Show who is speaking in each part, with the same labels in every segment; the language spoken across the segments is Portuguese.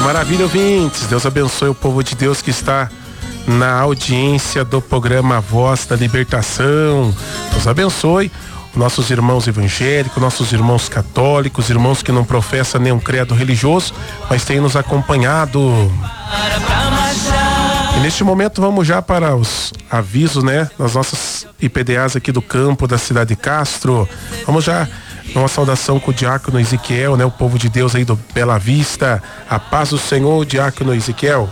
Speaker 1: maravilha, ouvintes. Deus abençoe o povo de Deus que está na audiência do programa Voz da Libertação. Deus abençoe nossos irmãos evangélicos, nossos irmãos católicos, irmãos que não professam nenhum credo religioso, mas têm nos acompanhado. E neste momento vamos já para os avisos, né, das nossas IPDAs aqui do campo da cidade de Castro. Vamos já uma saudação com o diácono Ezequiel, né, o povo de Deus aí do Bela Vista. A paz do Senhor, diácono Ezequiel.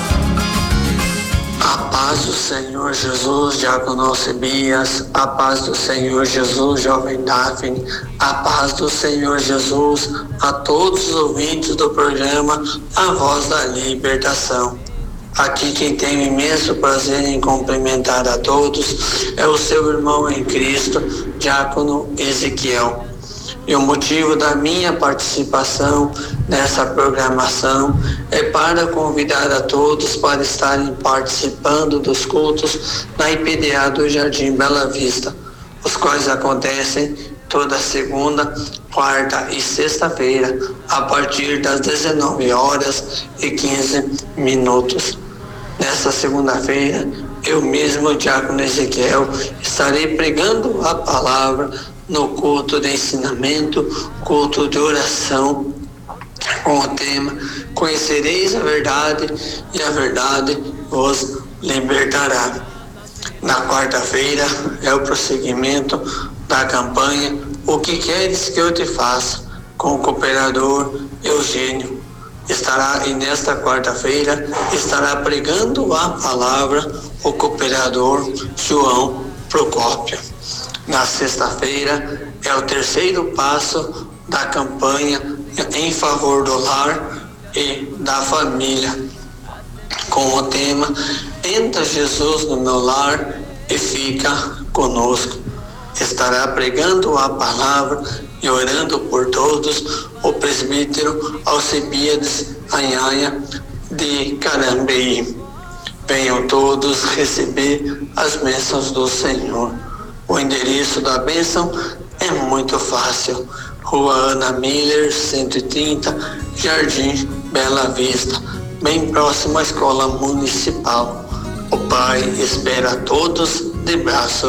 Speaker 2: A paz do Senhor Jesus, diácono Alcebias. A paz do Senhor Jesus, jovem Daphne. A paz do Senhor Jesus a todos os ouvintes do programa A Voz da Libertação. Aqui quem tem o imenso prazer em cumprimentar a todos é o seu irmão em Cristo, diácono Ezequiel. E o motivo da minha participação nessa programação é para convidar a todos para estarem participando dos cultos na IPDA do Jardim Bela Vista, os quais acontecem toda segunda, quarta e sexta-feira, a partir das 19h15. Nessa segunda-feira, eu mesmo, diácono Ezequiel, estarei pregando a palavra no culto de ensinamento, culto de oração, com o tema Conhecereis a verdade e a verdade vos libertará. Na quarta-feira é o prosseguimento da campanha O que queres que eu te faça, com o cooperador Eugênio. E nesta quarta-feira estará pregando a palavra o cooperador João Procópio. Na sexta-feira é o terceiro passo da campanha em favor do lar e da família, com o tema Entra Jesus no meu lar e fica conosco. Estará pregando a palavra e orando por todos o presbítero Alcebiades Anhanha de Carambeí. Venham todos receber as bênçãos do Senhor. O endereço da bênção é muito fácil. Rua Ana Miller, 130, Jardim Bela Vista, bem próximo à Escola Municipal. O Pai espera todos de braços